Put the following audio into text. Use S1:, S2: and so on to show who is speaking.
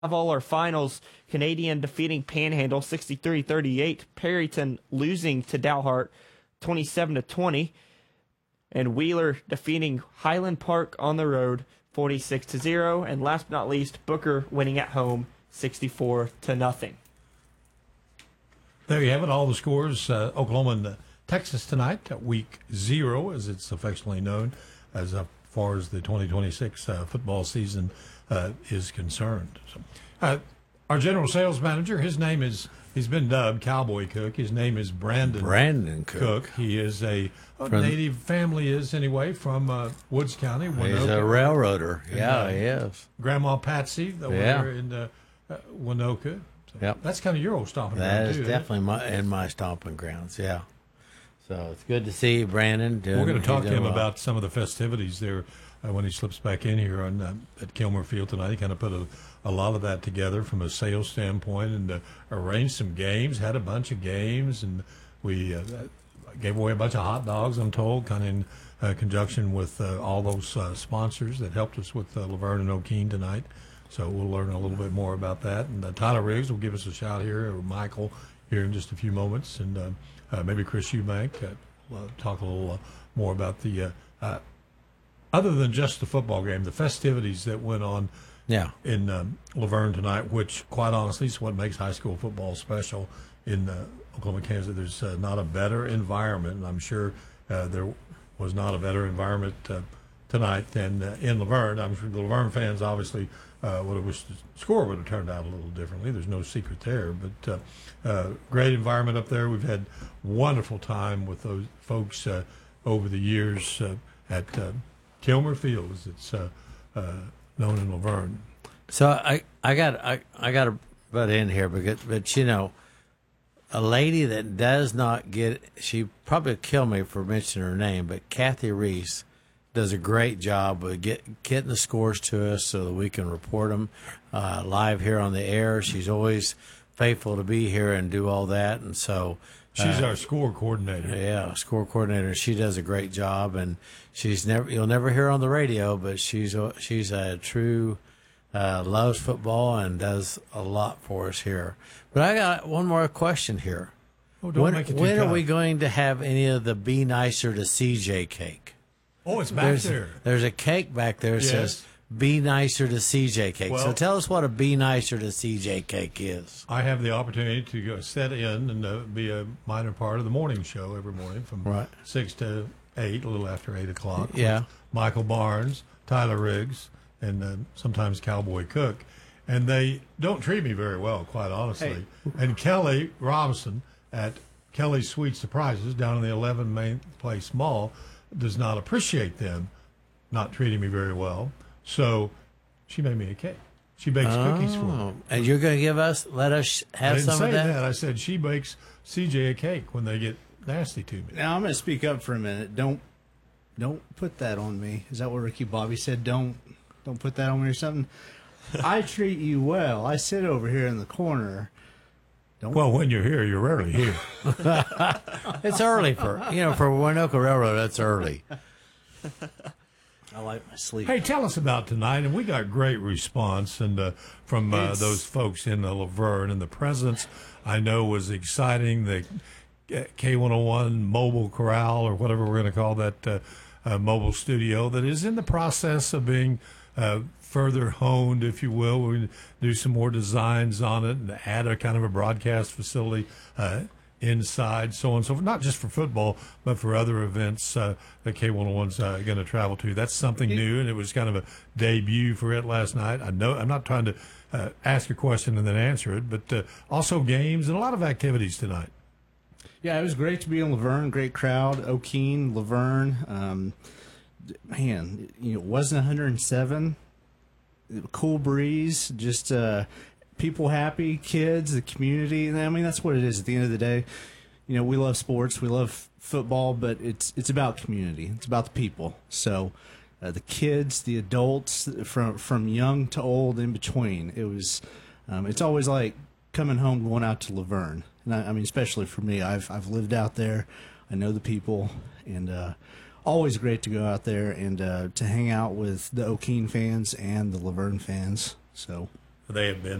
S1: All our finals, Canadian defeating Panhandle 63-38, Perryton losing to Dalhart 27-20, and Wheeler defeating Highland Park on the road 46-0, and last but not least, Booker winning at home 64-0.
S2: There you have it, all the scores. Oklahoma and Texas tonight, week 0, as it's affectionately known, as far as the 2026 football season is concerned. So, our general sales manager, he's been dubbed Cowboy Cook. His name is Brandon
S3: Cook.
S2: He is native family is anyway from Woods County.
S3: Winoka. He's a railroader. Yeah, he is.
S2: Grandma Patsy, over in Winoka. So
S3: yep.
S2: That's kind of your old stomping ground,
S3: That is definitely in my stomping grounds, yeah. So it's good to see Brandon.
S2: We're going to talk to him about some of the festivities there when he slips back in here at Kilmer Field tonight. He kind of put a lot of that together from a sales standpoint and arranged some games, had a bunch of games, and we gave away a bunch of hot dogs, I'm told, kind of in conjunction with all those sponsors that helped us with Laverne and O'Keene tonight. So we'll learn a little bit more about that. And Tyler Riggs will give us a shout here, or Michael here in just a few moments, and maybe Chris Eubank. We'll talk a little more about the other than just the football game, the festivities that went on in Laverne tonight, which quite honestly is what makes high school football special in Oklahoma, Kansas. There's not a better environment, and I'm sure there was not a better environment tonight than in Laverne. I'm sure the Laverne fans obviously would have wished the score would have turned out a little differently. There's no secret there, but great environment up there. We've had wonderful time with those folks over the years at Kilmer Field, as it's known in Laverne.
S3: So I got to butt in here, but you know, a lady that does not get, she probably kill me for mentioning her name, but Kathy Reese does a great job with getting the scores to us so that we can report them live here on the air. She's always faithful to be here and do all that, and so
S2: she's our score coordinator.
S3: Yeah, score coordinator. She does a great job, and you'll never hear her on the radio, but she's a true loves football and does a lot for us here. But I got one more question here.
S2: Oh,
S3: when are we going to have any of the Be Nicer to CJ cake?
S2: Oh, it's back there.
S3: There's a cake back there that says Be Nicer to CJ cake. So tell us what a Be Nicer to CJ cake is.
S2: I have the opportunity to go set in and be a minor part of the morning show every morning from 6 to 8, a little after 8 o'clock.
S3: Yeah.
S2: Michael Barnes, Tyler Riggs, and sometimes Cowboy Cook. And they don't treat me very well, quite honestly. Hey. And Kelly Robinson at Kelly's Sweet Surprises down in the 11 Main Place Mall does not appreciate them not treating me very well. So she made me a cake. She bakes cookies for me.
S3: And you're going to let us have some of that?
S2: I didn't say that. I said she bakes CJ a cake when they get nasty to me.
S4: Now, I'm going to speak up for a minute. Don't put that on me. Is that what Ricky Bobby said? Don't put that on me or something? I treat you well. I sit over here in the corner.
S2: Well, when you're here, you're rarely here.
S3: It's early for Winoka Railroad. That's early.
S4: I like my sleep.
S2: Hey, tell us about tonight, and we got great response and from those folks in Laverne, and the presence I know was exciting. The K101 mobile corral, or whatever we're going to call that mobile studio, that is in the process of being further honed, if you will. We're going to do some more designs on it and add a kind of a broadcast facility inside, so on and so forth, not just for football, but for other events that K101's going to travel to. That's something new, and it was kind of a debut for it last night. I know I'm not trying to ask a question and then answer it, but also games and a lot of activities tonight.
S4: Yeah, it was great to be in Laverne. Great crowd. O'Keene, Laverne. Man, it wasn't 107. Cool breeze, just people happy, kids, the community. I mean, that's what it is at the end of the day. We love sports, we love football, but it's about community. It's about the people. So the kids, the adults, from young to old, in between. It was. It's always like coming home, going out to Laverne. And I mean, especially for me, I've lived out there. I know the people, and always great to go out there and to hang out with the O'Keene fans and the Laverne fans. So
S2: they have been.